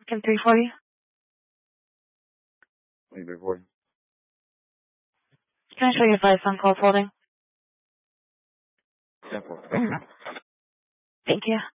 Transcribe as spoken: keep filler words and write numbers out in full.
Can three for you? three for you. Can I show you advice on calls holding? ten four. Thank you.